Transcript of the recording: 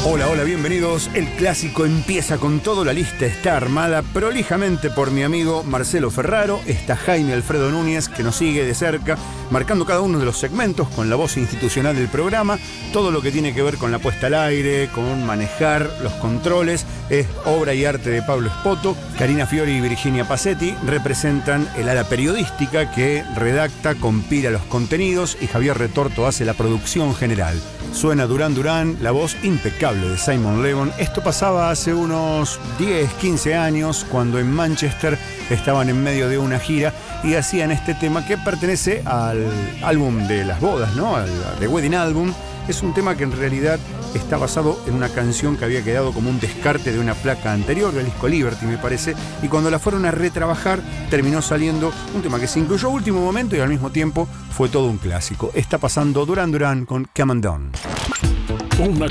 Hola, hola, bienvenidos. El clásico empieza con todo. La lista está armada prolijamente por mi amigo Marcelo Ferraro. Está Jaime Alfredo Núñez, que nos sigue de cerca, marcando cada uno de los segmentos con la voz institucional del programa. Todo lo que tiene que ver con la puesta al aire, con manejar los controles, es obra y arte de Pablo Espoto. Karina Fiori y Virginia Pacetti representan el ala periodística que redacta, compila los contenidos, y Javier Retorto hace la producción general. Suena Duran Duran, la voz impecable de Simon Le Bon. Esto pasaba hace unos 10, 15 años, cuando en Manchester estaban en medio de una gira y hacían este tema que pertenece al álbum de las bodas, ¿no? Al The Wedding Album. Es un tema que en realidad está basado en una canción que había quedado como un descarte de una placa anterior, del disco Liberty, me parece, y cuando la fueron a retrabajar terminó saliendo un tema que se incluyó a último momento y al mismo tiempo fue todo un clásico. Está pasando Duran Duran con Come and Down. Una